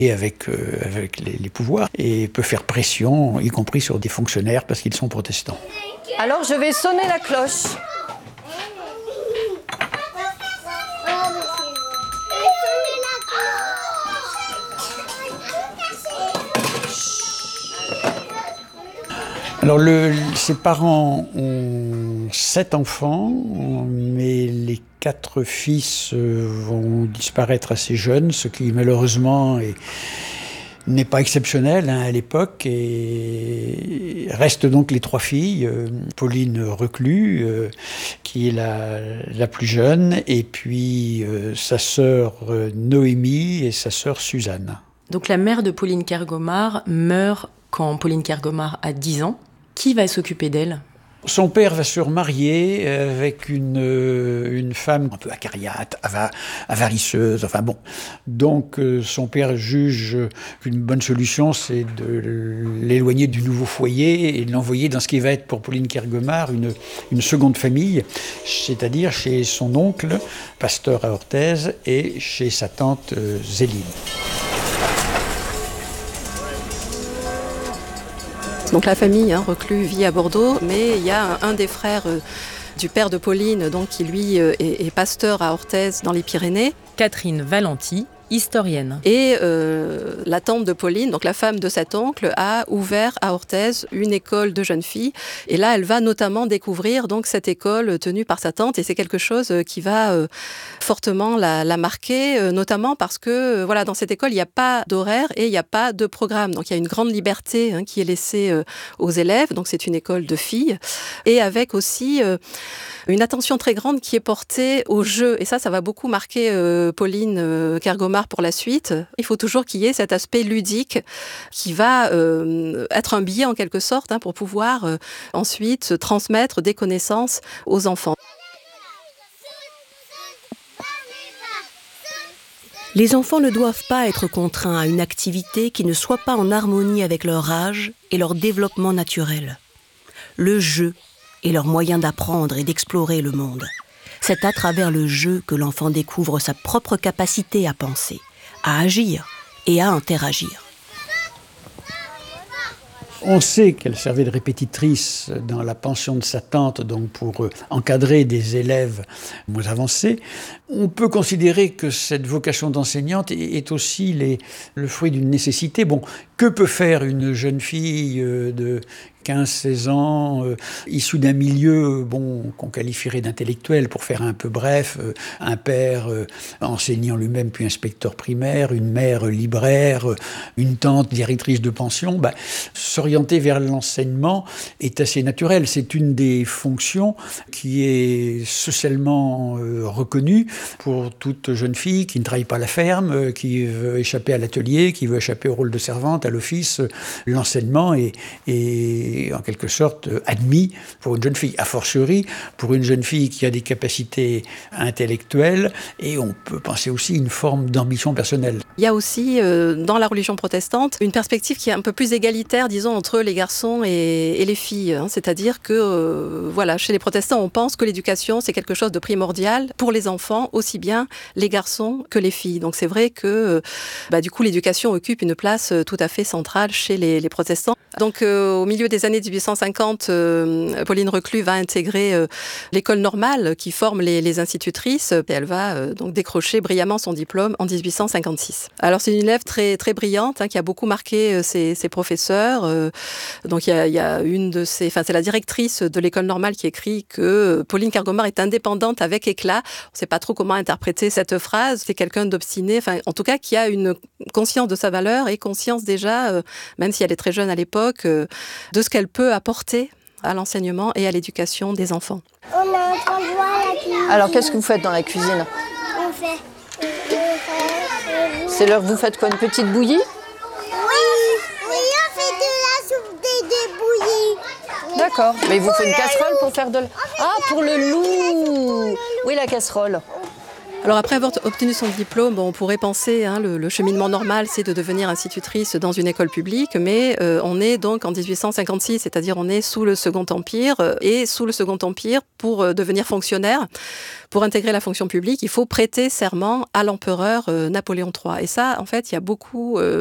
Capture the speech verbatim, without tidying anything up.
et avec, euh, avec les, les pouvoirs, et peut faire pression, y compris sur des fonctionnaires, parce qu'ils sont protestants. Alors je vais sonner la cloche. Alors, le, ses parents ont sept enfants, mais les quatre fils vont disparaître assez jeunes, ce qui malheureusement est, n'est pas exceptionnel hein, à l'époque. Et restent donc les trois filles, euh, Pauline Reclus, euh, qui est la, la plus jeune, et puis euh, sa sœur euh, Noémie et sa sœur Suzanne. Donc la mère de Pauline Kergomar meurt quand Pauline Kergomar a dix ans. Qui va s'occuper d'elle ? Son père va se remarier avec une, une femme un peu acariate, avarisseuse, enfin bon. Donc son père juge qu'une bonne solution, c'est de l'éloigner du nouveau foyer et de l'envoyer dans ce qui va être pour Pauline Kergomar une, une seconde famille, c'est-à-dire chez son oncle, pasteur à Orthez, et chez sa tante Zéline. Donc la famille hein, Reclus vit à Bordeaux, mais il y a un, un des frères euh, du père de Pauline, donc, qui lui euh, est, est pasteur à Orthez dans les Pyrénées. Catherine Valenti, historienne. Et euh, la tante de Pauline, donc la femme de cet oncle, a ouvert à Orthez une école de jeunes filles. Et là, elle va notamment découvrir donc cette école tenue par sa tante. Et c'est quelque chose qui va euh, fortement la, la marquer, euh, notamment parce que euh, voilà, dans cette école, il n'y a pas d'horaire et il n'y a pas de programme. Donc il y a une grande liberté hein, qui est laissée euh, aux élèves. Donc c'est une école de filles. Et avec aussi euh, une attention très grande qui est portée au jeu. Et ça, ça va beaucoup marquer euh, Pauline euh, Kergomar pour la suite. Il faut toujours qu'il y ait cet aspect ludique qui va euh, être un billet en quelque sorte hein, pour pouvoir euh, ensuite transmettre des connaissances aux enfants. Les enfants ne doivent pas être contraints à une activité qui ne soit pas en harmonie avec leur âge et leur développement naturel. Le jeu est leur moyen d'apprendre et d'explorer le monde. C'est à travers le jeu que l'enfant découvre sa propre capacité à penser, à agir et à interagir. On sait qu'elle servait de répétitrice dans la pension de sa tante, donc pour encadrer des élèves moins avancés. On peut considérer que cette vocation d'enseignante est aussi les, le fruit d'une nécessité. Bon, que peut faire une jeune fille de quinze seize ans, euh, issue d'un milieu bon, qu'on qualifierait d'intellectuel, pour faire un peu bref, euh, un père euh, enseignant lui-même puis inspecteur primaire, une mère libraire, euh, une tante directrice de pension, bah, s'orienter vers l'enseignement est assez naturel. C'est une des fonctions qui est socialement euh, reconnue pour toute jeune fille qui ne travaille pas à la ferme, euh, qui veut échapper à l'atelier, qui veut échapper au rôle de servante, à l'office. Euh, l'enseignement est, est en quelque sorte admis pour une jeune fille, a fortiori pour une jeune fille qui a des capacités intellectuelles, et on peut penser aussi une forme d'ambition personnelle. Il y a aussi euh, dans la religion protestante une perspective qui est un peu plus égalitaire, disons, entre les garçons et, et les filles. Hein. C'est-à-dire que euh, voilà, chez les protestants, on pense que l'éducation c'est quelque chose de primordial pour les enfants, aussi bien les garçons que les filles. Donc c'est vrai que euh, bah, du coup l'éducation occupe une place tout à fait centrale chez les, les protestants. Donc euh, au milieu des années dix-huit cent cinquante, euh, Pauline Reclus va intégrer euh, l'école normale qui forme les, les institutrices, et elle va euh, donc décrocher brillamment son diplôme en dix-huit cent cinquante-six. Alors c'est une élève très très brillante hein, qui a beaucoup marqué euh, ses, ses professeurs. Euh, donc il y a, il y a une de ses, enfin c'est la directrice de l'école normale qui écrit que Pauline Kergomar est indépendante avec éclat. On ne sait pas trop comment interpréter cette phrase. C'est quelqu'un d'obstiné, enfin en tout cas qui a une conscience de sa valeur et conscience déjà, euh, même si elle est très jeune à l'époque, euh, de ce qu'elle peut apporter à l'enseignement et à l'éducation des enfants. On est en train de voir la cuisine. Alors qu'est-ce que vous faites dans la cuisine ? On fait... C'est l'heure que vous faites quoi, une petite bouillie ? Oui, oui, on fait de la soupe des, des bouillies. D'accord, mais il vous faut une casserole pour faire de... l'... Ah, pour le loup. Oui, la casserole. Alors après avoir obtenu son diplôme, bon, on pourrait penser, hein, le, le cheminement normal, c'est de devenir institutrice dans une école publique, mais euh, on est donc en dix-huit cent cinquante-six, c'est-à-dire on est sous le Second Empire, euh, et sous le Second Empire, pour euh, devenir fonctionnaire, pour intégrer la fonction publique, il faut prêter serment à l'empereur euh, Napoléon trois. Et ça, en fait, il y a beaucoup euh,